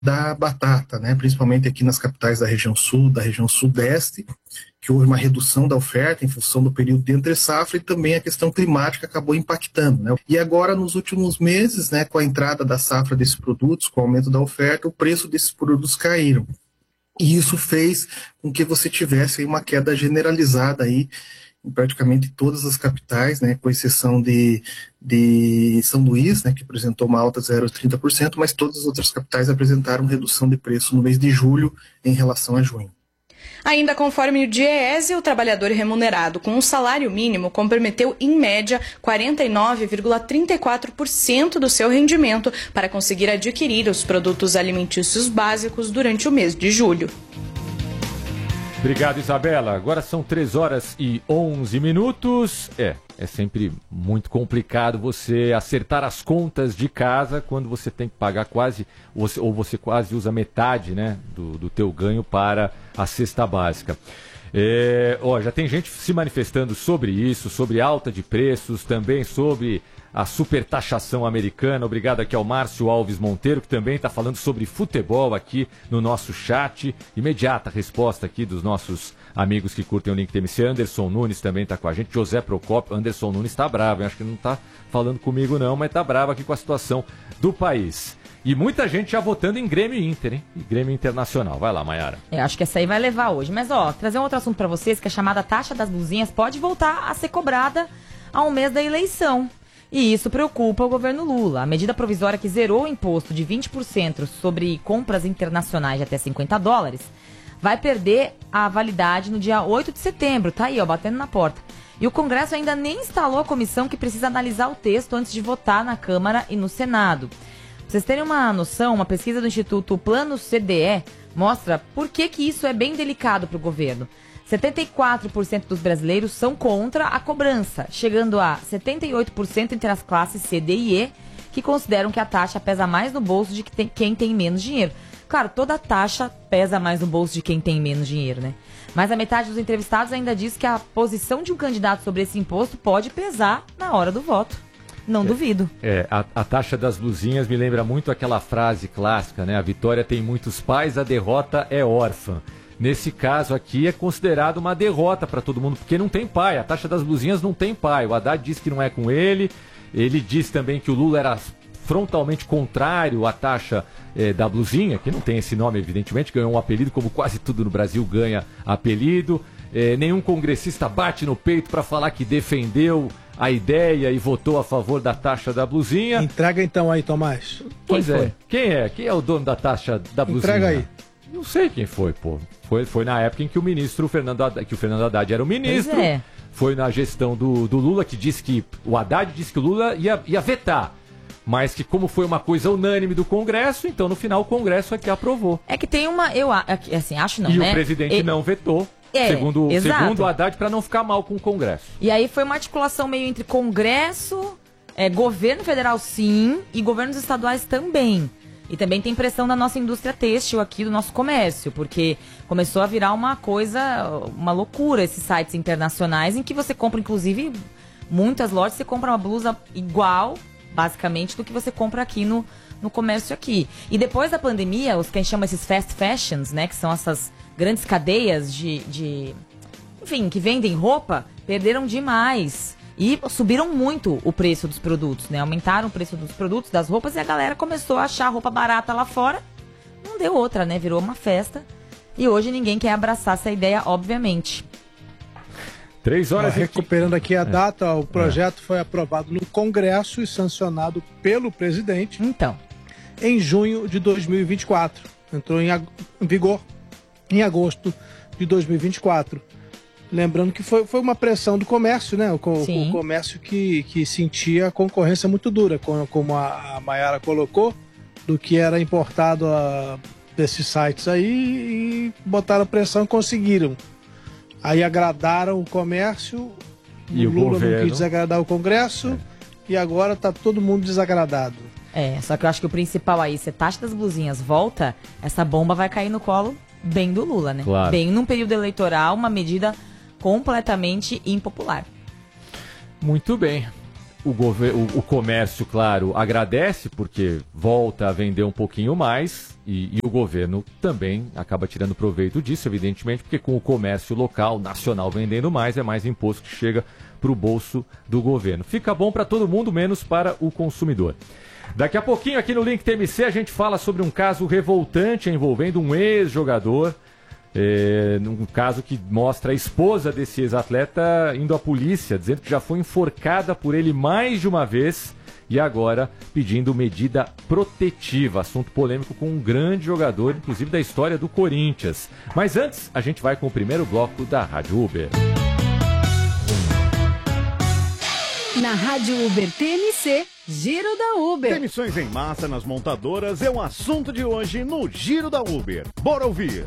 da batata, né? Principalmente aqui nas capitais da região sul, da região sudeste, que houve uma redução da oferta em função do período de entre-safra, e também a questão climática acabou impactando, né? E agora, nos últimos meses, né, com a entrada da safra desses produtos, com o aumento da oferta, o preço desses produtos caíram. E isso fez com que você tivesse aí uma queda generalizada aí em praticamente todas as capitais, né, com exceção de São Luís, né, que apresentou uma alta de 0,30%, mas todas as outras capitais apresentaram redução de preço no mês de julho em relação a junho. Ainda conforme o DIEESE, o trabalhador remunerado com um salário mínimo comprometeu, em média, 49,34% do seu rendimento para conseguir adquirir os produtos alimentícios básicos durante o mês de julho. Obrigado, Isabela. Agora são 3h11. É sempre muito complicado você acertar as contas de casa quando você tem que pagar quase, ou você quase usa metade, né, do teu ganho para a cesta básica. Já tem gente se manifestando sobre isso, sobre alta de preços, também sobre a supertaxação americana. Obrigado aqui ao Márcio Alves Monteiro, que também está falando sobre futebol aqui no nosso chat. Imediata resposta aqui dos nossos amigos que curtem o Link TMC. Anderson Nunes também está com a gente. José Procópio. Anderson Nunes está bravo, hein? Acho que não está falando comigo não, mas está bravo aqui com a situação do país. E muita gente já votando em Grêmio e Inter, hein? E Grêmio Internacional. Vai lá, Mayara. Acho que essa aí vai levar hoje. Mas, trazer um outro assunto para vocês, que a chamada taxa das blusinhas pode voltar a ser cobrada a um mês da eleição. E isso preocupa o governo Lula. A medida provisória que zerou o imposto de 20% sobre compras internacionais de até $50 vai perder a validade no dia 8 de setembro. Tá aí, batendo na porta. E o Congresso ainda nem instalou a comissão que precisa analisar o texto antes de votar na Câmara e no Senado. Pra vocês terem uma noção, uma pesquisa do Instituto Plano CDE mostra por que isso é bem delicado para o governo. 74% dos brasileiros são contra a cobrança, chegando a 78% entre as classes C, D e E, que consideram que a taxa pesa mais no bolso de quem tem menos dinheiro. Claro, toda taxa pesa mais no bolso de quem tem menos dinheiro, né? Mas a metade dos entrevistados ainda diz que a posição de um candidato sobre esse imposto pode pesar na hora do voto. Não duvido. A taxa das blusinhas me lembra muito aquela frase clássica, né? A vitória tem muitos pais, a derrota é órfã. Nesse caso aqui é considerado uma derrota para todo mundo, porque não tem pai. A taxa das blusinhas não tem pai. O Haddad disse que não é com ele. Ele disse também que o Lula era frontalmente contrário à taxa da blusinha, que não tem esse nome, evidentemente, ganhou um apelido, como quase tudo no Brasil ganha apelido. Nenhum congressista bate no peito para falar que defendeu a ideia e votou a favor da taxa da blusinha. Entrega então aí, Tomás. Pois é. Quem é o dono da taxa da blusinha? Entrega aí. Não sei quem foi, pô. Foi na época em que o Fernando Haddad era o ministro. Pois é. Foi na gestão do Lula, que disse que o Haddad disse que o Lula ia vetar. Mas que como foi uma coisa unânime do Congresso, então no final o Congresso é que aprovou. É que tem uma, acho não, e né? E o presidente não vetou. Segundo o Haddad, para não ficar mal com o Congresso. E aí foi uma articulação meio entre Congresso, governo federal sim, e governos estaduais também. E também tem pressão da nossa indústria têxtil aqui, do nosso comércio, porque começou a virar uma loucura esses sites internacionais em que você compra, inclusive, muitas lojas, você compra uma blusa igual, basicamente, do que você compra aqui no comércio aqui. E depois da pandemia, os que a gente chama esses fast fashions, né, que são essas grandes cadeias enfim, que vendem roupa, perderam demais. E subiram muito o preço dos produtos, né? Aumentaram o preço dos produtos, das roupas, e a galera começou a achar roupa barata lá fora. Não deu outra, né? Virou uma festa. E hoje ninguém quer abraçar essa ideia, obviamente. 3 horas. Recuperando aqui a data, o projeto foi aprovado no Congresso e sancionado pelo presidente. Então. Em junho de 2024. Entrou em vigor em agosto de 2024. Lembrando que foi uma pressão do comércio, né? O comércio que sentia a concorrência muito dura, como a Mayara colocou, do que era importado desses sites aí, e botaram pressão e conseguiram. Aí agradaram o comércio, e o Lula governo não quis desagradar o Congresso, e agora tá todo mundo desagradado. Só que eu acho que o principal aí, se a taxa das blusinhas volta, essa bomba vai cair no colo bem do Lula, né? Claro. Bem num período eleitoral, uma medida completamente impopular. Muito bem. o comércio, claro, agradece porque volta a vender um pouquinho mais e o governo também acaba tirando proveito disso, evidentemente, porque com o comércio local, nacional, vendendo mais, é mais imposto que chega para o bolso do governo. Fica bom para todo mundo, menos para o consumidor. Daqui a pouquinho, aqui no Link TMC, a gente fala sobre um caso revoltante envolvendo um ex-jogador. Um caso que mostra a esposa desse ex-atleta indo à polícia, dizendo que já foi enforcada por ele mais de uma vez e agora pedindo medida protetiva. Assunto polêmico com um grande jogador, inclusive da história do Corinthians. Mas antes, a gente vai com o primeiro bloco da Rádio Uber. Na Rádio Uber TMC, Giro da Uber. Demissões em massa nas montadoras é o assunto de hoje no Giro da Uber. Bora ouvir!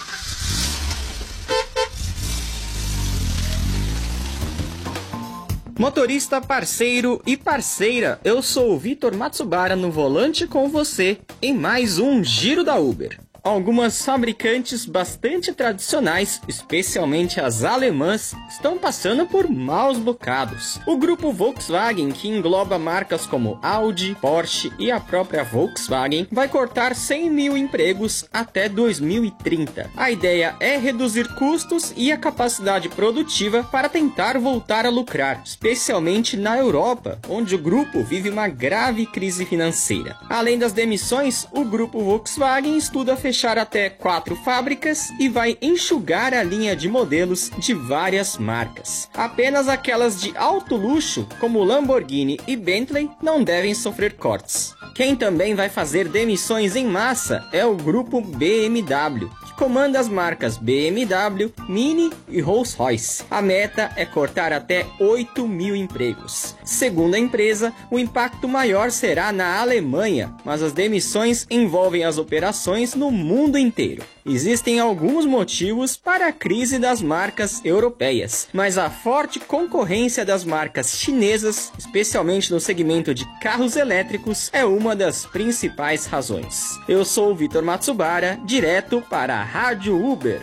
Motorista, parceiro e parceira, eu sou o Vitor Matsubara no volante com você em mais um Giro da Uber. Algumas fabricantes bastante tradicionais, especialmente as alemãs, estão passando por maus bocados. O grupo Volkswagen, que engloba marcas como Audi, Porsche e a própria Volkswagen, vai cortar 100 mil empregos até 2030. A ideia é reduzir custos e a capacidade produtiva para tentar voltar a lucrar, especialmente na Europa, onde o grupo vive uma grave crise financeira. Além das demissões, o grupo Volkswagen estuda fechar até 4 fábricas e vai enxugar a linha de modelos de várias marcas. Apenas aquelas de alto luxo, como Lamborghini e Bentley, não devem sofrer cortes. Quem também vai fazer demissões em massa é o grupo BMW, que comanda as marcas BMW, Mini e Rolls-Royce. A meta é cortar até 8 mil empregos. Segundo a empresa, o impacto maior será na Alemanha, mas as demissões envolvem as operações no mundo inteiro. Existem alguns motivos para a crise das marcas europeias, mas a forte concorrência das marcas chinesas, especialmente no segmento de carros elétricos, é uma das principais razões. Eu sou o Vitor Matsubara, direto para a Rádio Uber.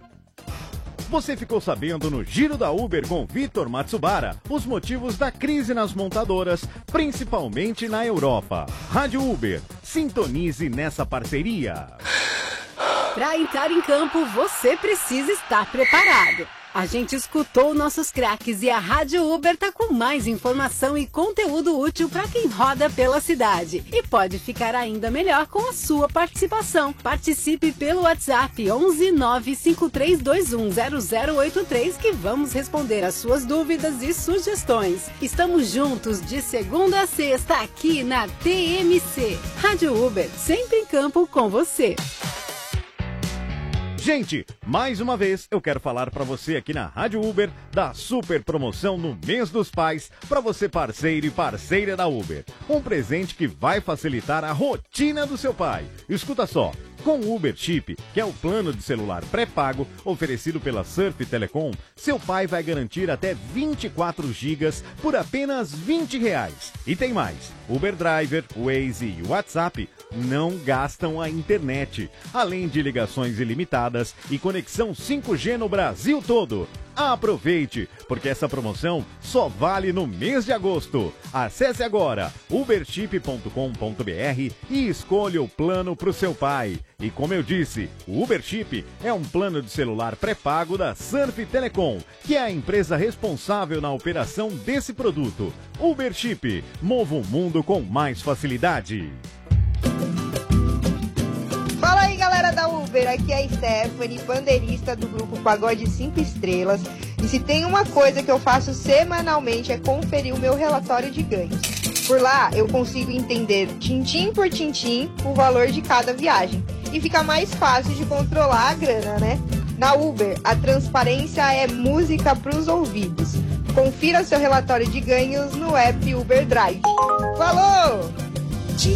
Você ficou sabendo no Giro da Uber com Vitor Matsubara os motivos da crise nas montadoras, principalmente na Europa. Rádio Uber, sintonize nessa parceria. Para entrar em campo, você precisa estar preparado. A gente escutou nossos craques e a Rádio Uber tá com mais informação e conteúdo útil para quem roda pela cidade. E pode ficar ainda melhor com a sua participação. Participe pelo WhatsApp 11 95321 0083 que vamos responder as suas dúvidas e sugestões. Estamos juntos de segunda a sexta aqui na TMC. Rádio Uber, sempre em campo com você. Gente, mais uma vez eu quero falar para você aqui na Rádio Uber da super promoção no mês dos pais para você parceiro e parceira da Uber. Um presente que vai facilitar a rotina do seu pai. Escuta só. Com o Uber Chip, que é o plano de celular pré-pago oferecido pela Surf Telecom, seu pai vai garantir até 24 gigas por apenas R$20. E tem mais, Uber Driver, Waze e WhatsApp não gastam a internet, além de ligações ilimitadas e conexão 5G no Brasil todo. Aproveite, porque essa promoção só vale no mês de agosto. Acesse agora uberchip.com.br e escolha o plano para o seu pai. E como eu disse, o Uber Chip é um plano de celular pré-pago da Surf Telecom, que é a empresa responsável na operação desse produto. Uber Chip, mova o mundo com mais facilidade. Fala aí, galera da Uber, aqui é a Stephanie, pandeirista do grupo Pagode 5 Estrelas. E se tem uma coisa que eu faço semanalmente é conferir o meu relatório de ganhos. Por lá eu consigo entender tintim por tintim o valor de cada viagem. E fica mais fácil de controlar a grana, né? Na Uber, a transparência é música pros ouvidos. Confira seu relatório de ganhos no app Uber Drive. Falou!